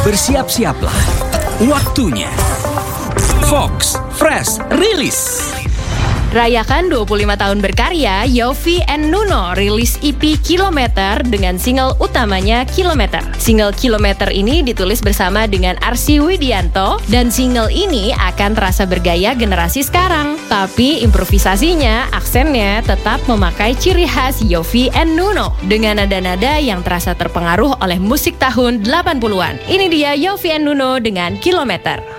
Bersiap-siaplah. Waktunya Fox Fresh Release. Rayakan 25 tahun berkarya, Yovie and Nuno rilis EP Kilometer dengan single utamanya Kilometer. Single Kilometer ini ditulis bersama dengan Arsy Widianto dan single ini akan terasa bergaya generasi sekarang. Tapi improvisasinya, aksennya tetap memakai ciri khas Yovie and Nuno dengan nada-nada yang terasa terpengaruh oleh musik tahun 80-an. Ini dia Yovie and Nuno dengan Kilometer.